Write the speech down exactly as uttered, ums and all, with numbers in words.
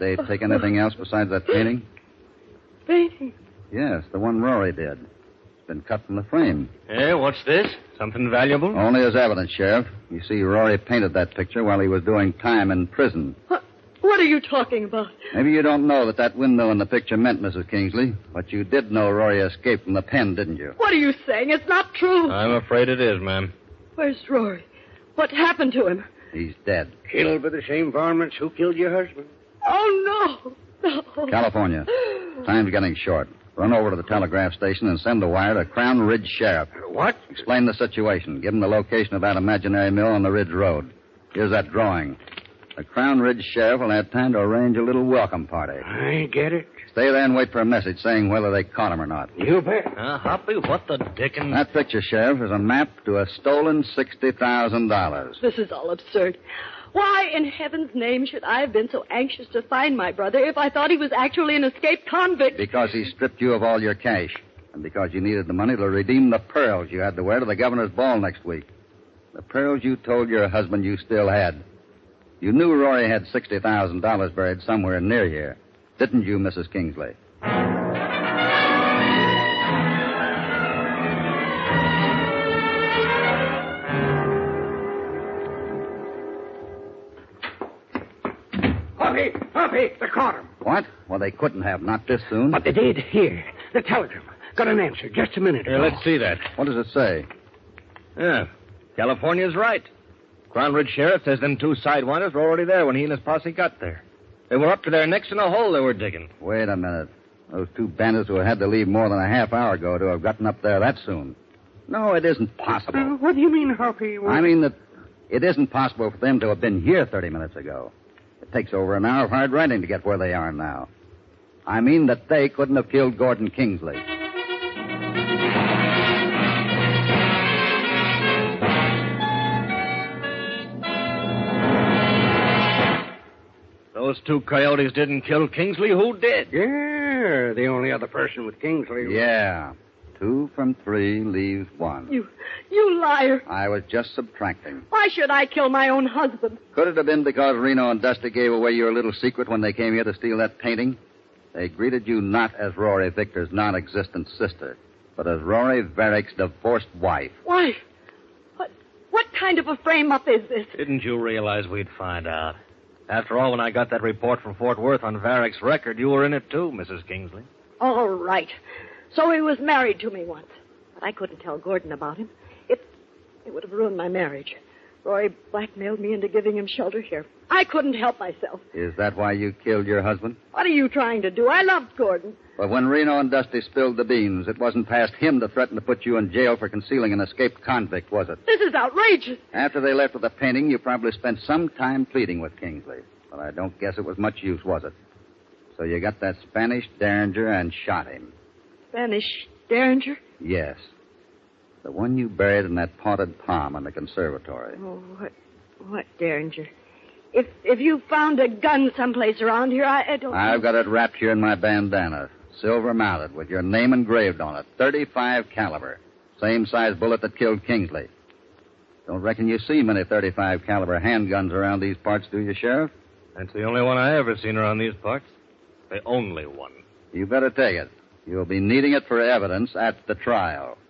they take anything else besides that painting? Painting? Yes, the one Rory did. It's been cut from the frame. Yeah, what's this? Something valuable? Only as evidence, Sheriff. You see, Rory painted that picture while he was doing time in prison. What, what are you talking about? Maybe you don't know that that window in the picture meant Missus Kingsley, but you did know Rory escaped from the pen, didn't you? What are you saying? It's not true. I'm afraid it is, ma'am. Where's Rory? What happened to him? He's dead. Killed by the same varmints who killed your husband. Oh, no. No. California. Time's getting short. Run over to the telegraph station and send a wire to Crown Ridge Sheriff. What? Explain the situation. Give him the location of that imaginary mill on the Ridge Road. Here's that drawing. The Crown Ridge Sheriff will have time to arrange a little welcome party. I get it. Stay there and wait for a message saying whether they caught him or not. You bet. Uh, Hoppy, what the dickens? That picture, Sheriff, is a map to a stolen sixty thousand dollars. This is all absurd. Why in heaven's name should I have been so anxious to find my brother if I thought he was actually an escaped convict? Because he stripped you of all your cash. And because you needed the money to redeem the pearls you had to wear to the governor's ball next week. The pearls you told your husband you still had. You knew Rory had sixty thousand dollars buried somewhere near here. Didn't you, Missus Kingsley? Hoppy, Hoppy, they caught him. What? Well, they couldn't have. Not this soon. But they did. Here, the telegram. Got an answer just a minute ago. Here, let's see that. What does it say? Yeah, California's right. Crown Ridge Sheriff says them two sidewinders were already there when he and his posse got there. They were up to their necks in a hole they were digging. Wait a minute. Those two bandits who had to leave more than a half hour ago to have gotten up there that soon. No, it isn't possible. Uh, what do you mean, Hoppy? Well, I mean that it isn't possible for them to have been here thirty minutes ago. It takes over an hour of hard riding to get where they are now. I mean that they couldn't have killed Gordon Kingsley. Those two coyotes didn't kill Kingsley. Who did? Yeah, the only other person with Kingsley. Yeah. Two from three leaves one. You, you liar. I was just subtracting. Why should I kill my own husband? Could it have been because Reno and Dusty gave away your little secret when they came here to steal that painting? They greeted you not as Rory Victor's non-existent sister, but as Rory Varick's divorced wife. Wife? What, what kind of a frame-up is this? Didn't you realize we'd find out? After all, when I got that report from Fort Worth on Varick's record, you were in it too, Missus Kingsley. All right. So he was married to me once. But I couldn't tell Gordon about him. It, it would have ruined my marriage. Rory blackmailed me into giving him shelter here. I couldn't help myself. Is that why you killed your husband? What are you trying to do? I loved Gordon. But when Reno and Dusty spilled the beans, it wasn't past him to threaten to put you in jail for concealing an escaped convict, was it? This is outrageous. After they left with the painting, you probably spent some time pleading with Kingsley. But I don't guess it was much use, was it? So you got that Spanish Derringer and shot him. Spanish Derringer? Yes. The one you buried in that potted palm in the conservatory. Oh, what, what Derringer? If if you found a gun someplace around here, I, I don't... I've got it wrapped here in my bandana. Silver mounted with your name engraved on it. thirty-five caliber. Same size bullet that killed Kingsley. Don't reckon you see many thirty-five caliber handguns around these parts, do you, Sheriff? That's the only one I ever seen around these parts. The only one. You better take it. You'll be needing it for evidence at the trial.